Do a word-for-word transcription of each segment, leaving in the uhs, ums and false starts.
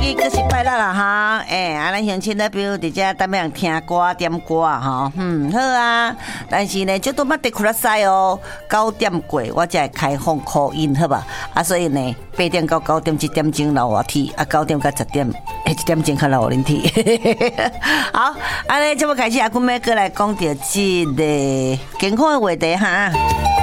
伊阁是拜六啦哈，诶、欸，啊，咱乡亲代表伫遮踮样听歌点歌哈，嗯，好啊。但是呢，这都捌得苦啦塞哦，九点过我才会开放 call in 好吧？啊，所以呢，八点到九点一点钟留我听，啊，九点到十点，诶，一点钟较留恁听。好，安尼，这么开始阿君妹过来讲到这个健康的话题哈。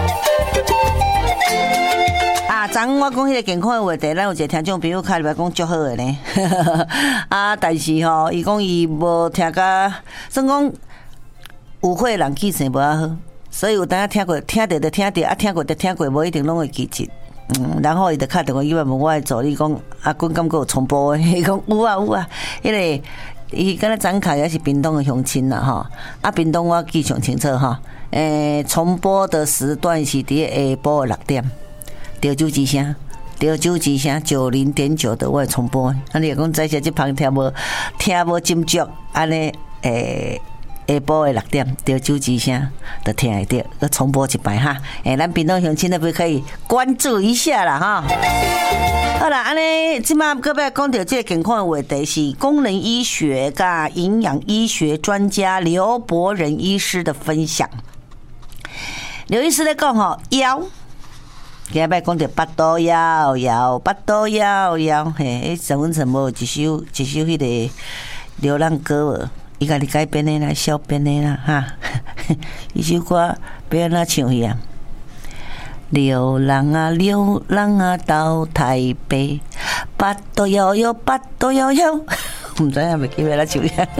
啊，昨我讲迄个健康的话题，咱有一个听众朋友开入来讲足好的呢。啊，但是吼、喔，伊讲伊无听甲，算讲有会人记性无啊好，所以有当听过，听着就听着，啊听过就听过，无一定拢会记住。嗯，然后伊就敲电话以外问我的助理讲，啊，阮敢有重播的？伊讲有啊有啊，迄、那个伊敢若展开也是屏东的乡亲啦吼，啊屏东我记上清楚吼，诶、欸，重播的时段是伫下晡六点。潮州之声，潮州之声九零点九的我会重播。啊，你讲在下这旁听无听无斟酌，安尼诶下晡的六点，潮州之声就听会到，要重播一摆哈。诶、欸，咱屏东乡亲那边可以关注一下啦哈。好啦，安尼即马搁要讲到这个健康的话题是功能医学甲营养医学专家刘伯仁医师的分享。刘医师在讲吼腰。今日讲到巴肚枵枵，巴肚枵枵，嘿，陈文成无一首一首迄个流浪歌无，伊家己改编的啦，小编的啦，哈，伊首歌要安怎唱去啊？流浪啊流浪啊到台北，巴肚枵枵，巴肚枵枵，唔知影袂记要安怎唱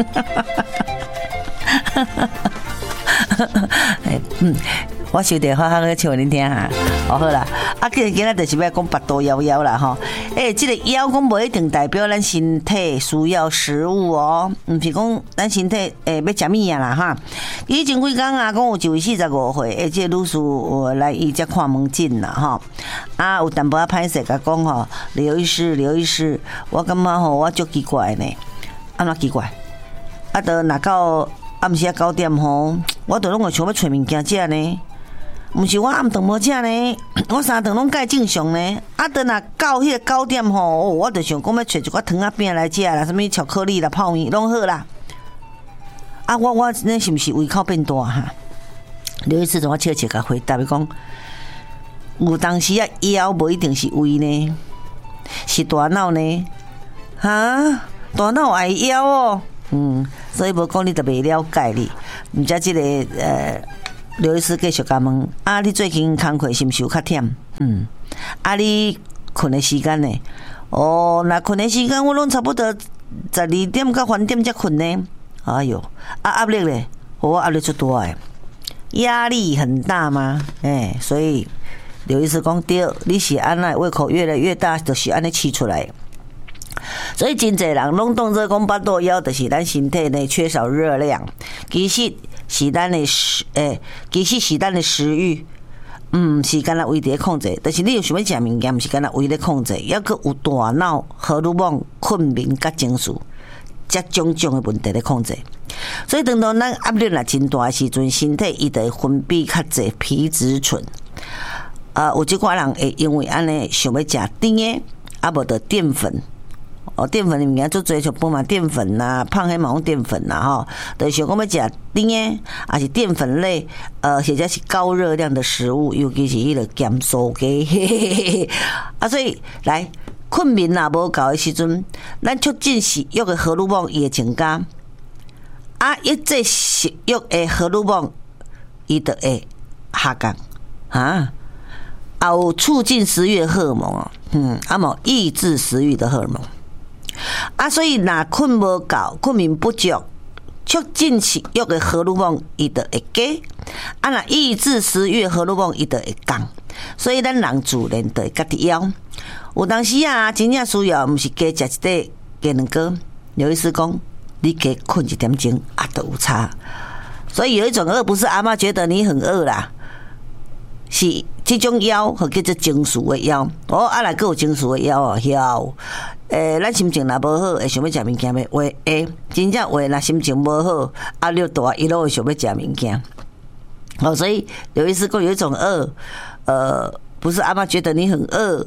呀？嗯。我收着好好个唱恁听哈，哦好啦，啊，今日今日就是要讲巴肚枵枵啦吼，诶、欸，这个枵讲无一定代表咱身体需要食物哦，毋是讲咱身体诶、欸、要食物啊啦哈。以前几工啊，讲有一位四十五岁，诶，这个女士来伊只看门诊啦吼，啊有淡薄仔歹势甲讲吼，刘医师，刘医师，我感觉吼我足奇怪呢，安怎奇怪？啊，到若到暗时啊九点吼，我都拢会想要找物件食呢。毋是我暗顿无食呢，我三顿拢介正常呢。啊，等若到迄个九点吼，我就想讲要找一寡糖仔饼来食啦，什物巧克力啦、泡面拢好啦。啊，我我那是毋是胃口变大哈？刘医师同我笑笑甲回答伊讲，有当时啊枵无一定是胃呢，是大脑呢。哈，大脑爱枵哦，嗯，所以无讲你就袂了解你，毋知即、这个呃。刘医师继续甲问：啊，你最近工课是毋是有较忝？嗯，啊，你困的时间呢？哦，那困的时间我拢差不多十二点到三点才困呢。哎哟，啊压力咧，我压力足大诶，压力很大吗？诶、欸，所以刘医师讲对，你是安那胃口越来越大，就是安尼气出来。所以真侪人拢当作讲巴肚枵，就是咱身体呢缺少热量，其实。是咱的食，诶，其实是咱的食欲，嗯，是干那胃在控制。但是你有想要食物件，毋是干那胃在控制，抑佫有大脑、荷尔蒙、困眠甲情绪，这种种的问题在控制。所以等到咱压力若真大的时阵，身体伊就会分泌较侪皮质醇。啊，有即寡人会因为安尼想要食甜的，啊无得淀粉。哦，淀粉的物件做追求不嘛，淀粉呐、啊，胖黑毛淀粉呐、啊，哈，就想讲要食甜的，还是淀粉类，呃，或者是高热量的食物，尤其是迄个咸酥鸡，啊，所以来困眠若无够的时阵，咱促进食欲的荷尔蒙伊会增加，啊，一这食欲的荷尔蒙伊就会下降，啊，也有促进食欲的荷尔蒙哦，嗯，啊无抑制食欲的荷尔蒙。啊，所以若困无够，困眠不足，促进食欲的荷尔蒙伊就会低，啊，若抑制食欲荷尔蒙伊就会降，所以咱人自然就会家己枵。有当时啊，真正需要毋是加食一块鸡卵糕，刘医师讲，你加困一点钟啊，都有差。所以有一种饿，不是阿嬷觉得你很饿啦。是这种枵，和叫做情绪的枵。哦，啊来，佫有情绪的枵哦，枵。诶，咱心情若无好，会想要食物件要话诶，真正话，若心情无好，压力大，伊拢会想要食物件。哦，所以有一次讲有一种饿，呃，不是阿嬷觉得你很饿，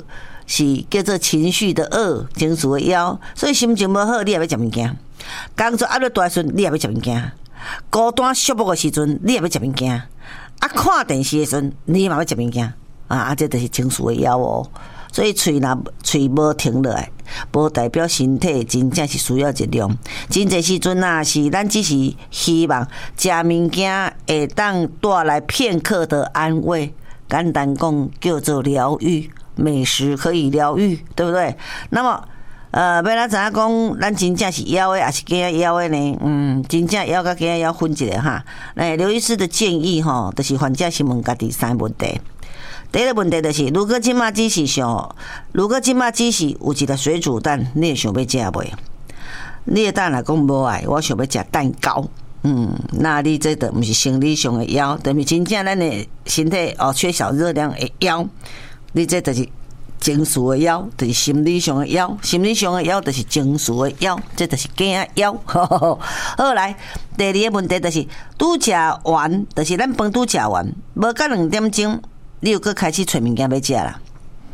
是叫做情绪的恶，情绪的妖，所以心情无好，你也要食物件；工作压力大时，你也要食物件；孤单寂寞的时阵，你也要食物件；啊，看电视的时阵，你嘛要食物件。啊，啊，这就是情绪的妖哦。所以喙若喙无停落来，无代表身体真正是需要热量。真侪时阵啊，是咱只是希望食物件会当带来片刻的安慰。简单讲叫做疗愈，美食可以疗愈，对不对？那么，呃，要咱知影讲，咱真正是枵的，还是假枵的呢？嗯，真正枵甲假枵分一下哈。哎，刘医师的建议吼，就是患者先问家己三个问题。第一个问题就是，如果即马只是想，如果即马只是有一个水煮蛋，你会想要食袂？你的蛋来讲无爱，我想要食蛋糕。嗯，那你这都不是生理上的枵，就是真正咱的身体哦缺少热量的枵。你这就是情绪的枵，就是心理上的枵。心理上的枵就是情绪的枵，这就是假枵。好来，第二个问题就是，拄食完，就是咱饭拄食完，无到两点钟。你又搁开始找物件要食啦？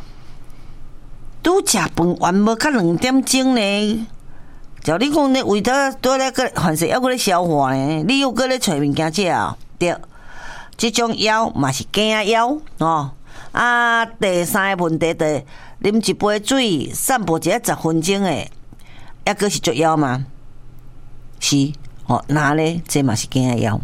拄食饭完无到两点钟呢？照你讲，你胃倒倒咧个反正还搁咧消化呢，你又搁咧找物件食啊？对，这种枵嘛是假枵哦。啊，第三个问题就是，啉一杯水，散步一下十分钟诶，还搁是足枵吗？是哦，那咧这嘛是假枵。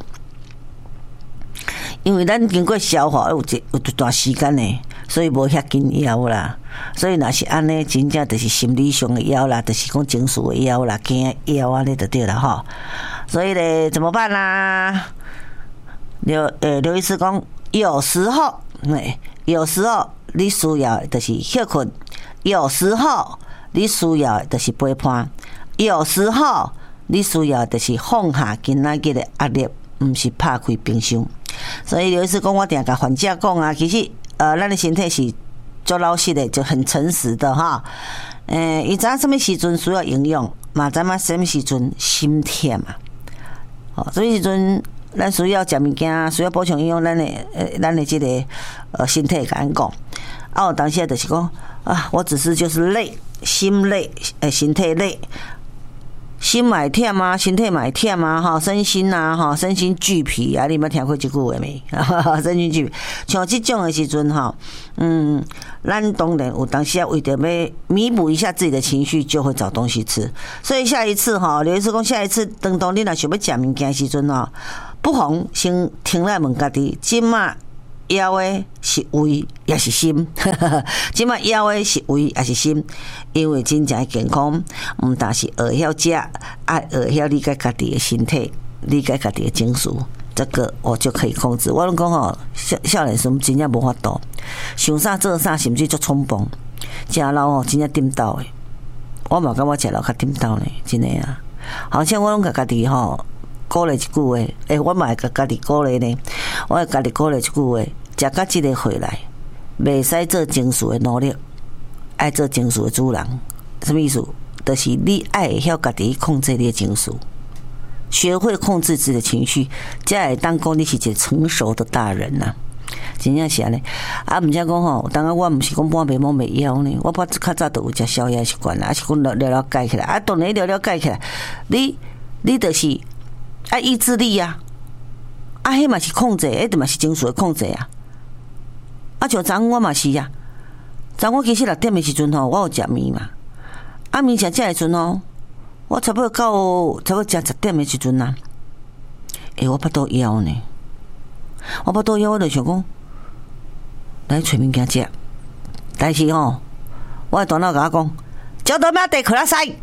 因为咱经过消化有一有一段时间呢，所以无遐紧枵啦。所以若是安尼，真正就是心理上的枵啦，就是讲情绪的枵啦，惊枵安尼就对了吼。所以咧，怎么办啦？刘呃刘医师讲，有时候，哎，有时候你需要就是休困，有时候你需要就是陪伴，有时候你需要就是放下今仔日的压力，毋是拍开冰箱。所以有一次讲，我定甲患者讲啊，其实呃，咱的身体是做老实的，就很诚实的哈。诶、呃，伊知影什么时阵需要营养，嘛知影什么时阵心忝嘛。哦，所以时阵咱需要食物件，需要补充营养，咱的呃，咱的这个呃身体甲咱讲。啊，有当时就是讲啊，我只是就是累，心累，诶，身体累。心买忝啊，身体买忝啊，哈，身心呐，哈，身心俱疲啊，你捌听过这句话没？身心俱疲，像这种的时阵哈，嗯，咱当然有当时要为着要弥补一下自己的情绪，就会找东西吃。所以下一次哈，刘医师讲下一次当当你若想要食物件的时阵哈，不妨先停来问家己，今嘛枵的是胃也是心，即摆枵的是胃也是心，因为真正健康，毋但是学晓食，爱学晓理解家己的身体，理解家己的情绪，这个我就可以控制。我拢讲吼，少少年时真正无法度，想啥做啥，甚至足冲动，食老吼真正顶斗的。我嘛感觉食老较顶斗呢，真的啊。好像我拢甲家己吼。鼓励一句话，诶、欸，我嘛会甲家己鼓励呢。我会家己鼓励一句话，食到即个岁来，袂使做情绪的努力，爱做情绪的主人。什么意思？就是你爱会晓家己控制你的情绪，学会控制自己的情绪，才会当讲你是一个成熟的大人呐、啊。真正是安尼，啊，毋则讲吼，当然我毋是讲半暝摸袂枵呢，我较较早都有食宵夜习惯啦，还是讲了了解起来，啊，当然了了解起来，你你就是。啊，意志力啊，啊，迄嘛是控制，迄著嘛是情绪的控制啊。啊，像昨我嘛是啊，昨我其实六点的时阵吼，我有食面嘛。啊，面食食的时阵吼，我差不多到差不多食十点的时阵啊，诶、欸，我巴肚枵呢，我巴肚枵，我就想讲来找物件食，但是吼，我的大脑甲我讲，叫到咩地可拉塞。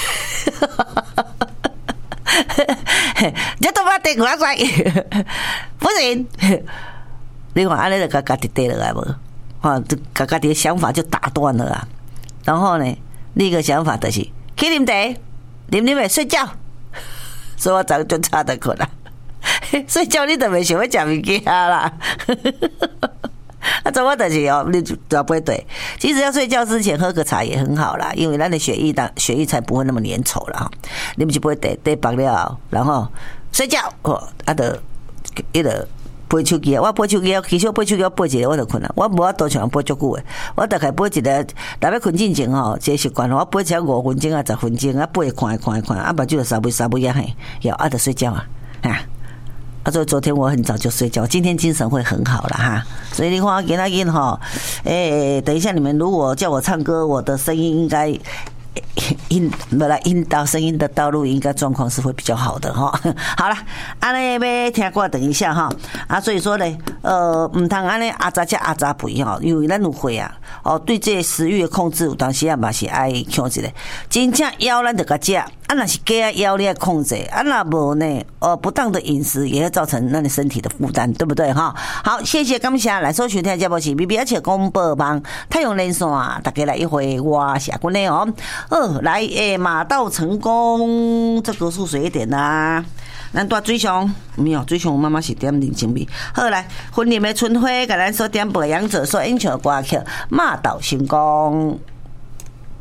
这都把地过来，不行！你看安尼就甲家己跌落来无？哈，就甲家己的想法就打断了啊。然后呢，另一个想法就是去啉茶，啉啉诶睡觉。所以我早就差得过啦。睡觉你都袂想要食物件啦。啊，怎么就是哦，你就不会对。其实要睡觉之前喝个茶也很好啦，因为咱的血液当血液才不会那么粘稠啦。你们就不会得得饱了，然后睡觉哦，啊的，一个背手机啊，我背手机，其实我背手机我背一个我就困了，我无法多像背足久诶。我大概背一个，若要困进前吼，这个习惯我背只五分钟啊，十分钟啊，背看看看，啊，目睭就沙微沙微啊嘿，要啊就睡觉啊，啊。啊，所以昨天我很早就睡觉，今天精神会很好了哈。所以你看，今仔日哈，诶，等一下你们如果叫我唱歌，我的声音应该。音不来音到声音的道路应该状况是会比较好的哈。好了，安尼要听歌等一下哈。啊，所以说呢，呃，唔通安尼阿杂吃阿杂肥哈，因为咱有会啊，哦，对这食欲的控制有当时啊嘛是爱控制的。真正枵咱就甲食，啊若是假枵你要控制，啊若无呢，呃，不当的饮食也会造成咱的身体的负担，对不对哈？好，谢谢感谢来收听的节目是 B B 而且广播网太阳连线，大家来一回我下过内哦。哦，来诶，马到成功，这个数水一点啦。咱大水上没有，水上妈妈是点林精美。好来，婚礼的春花，甲咱所点播杨者所演唱的歌曲《马到成功》。